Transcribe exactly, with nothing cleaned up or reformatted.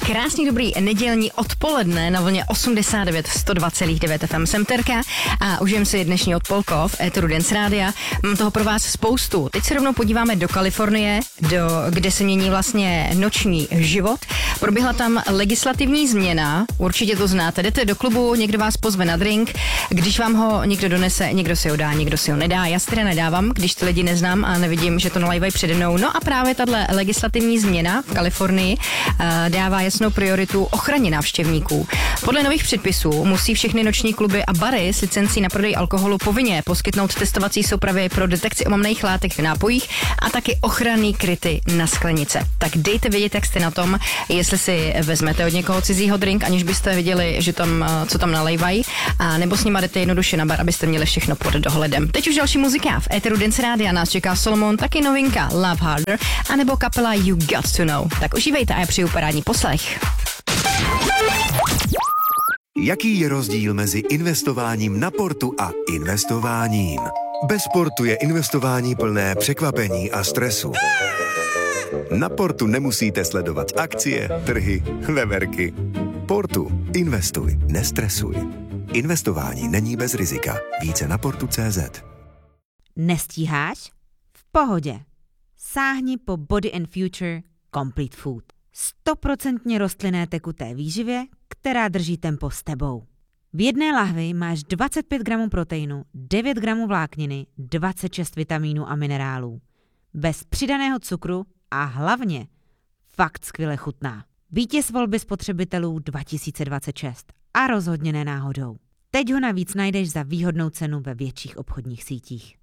Krásný dobrý nedělní odpoledne na vlně osmdesát devět sto dva celá devět F M. Jsem Terka a užijem si dnešní odpolko v éteru Dance Rádia. Mám toho pro vás spoustu. Teď se rovnou podíváme do Kalifornie, do, kde se mění vlastně noční život. Proběhla tam legislativní změna, určitě to znáte. Jdete do klubu, někdo vás pozve na drink, když vám ho někdo donese, někdo si ho dá, někdo si ho nedá. Já si teda nedávám, když ty lidi neznám a nevidím, že to nalajvají přede mnou. No a právě tato legislativní změna v Kalifornii uh, dává jasnou prioritu ochraně návštěvníků. Podle nových předpisů musí všechny noční kluby a bary s licencí na prodej alkoholu povinně poskytnout testovací soupravy pro detekci omamných látek v nápojích a taky ochranný kryty na sklenice. Tak dejte vědět, jak jste na tom, jestli si vezmete od někoho cizího drink, aniž byste viděli, že tam, co tam nalejvají, a nebo s nima jdete jednoduše na bar, abyste měli všechno pod dohledem. Teď už další muzika. V éteru Dance Rádia nás čeká Solomon, taky novinka Love Harder, anebo kapela You Got To Know. Tak užívejte a já přeju parádní poslech. Jaký je rozdíl mezi investováním na portu a investováním? Bez portu je investování plné překvapení a stresu. Na portu nemusíte sledovat akcie, trhy, veverky. Portu. Investuj, nestresuj. Investování není bez rizika. Více na portu tečka cé zet. Nestíháš? V pohodě. Sáhni po Body and Future Complete Food. Stoprocentně rostlinné tekuté výživě, která drží tempo s tebou. V jedné lahvi máš dvacet pět gramů proteinu, devět gramů vlákniny, dvacet šest vitamínů a minerálů. Bez přidaného cukru a hlavně fakt skvěle chutná. Vítěz volby spotřebitelů dva tisíce dvacet šest a rozhodně ne náhodou. Teď ho navíc najdeš za výhodnou cenu ve větších obchodních sítích.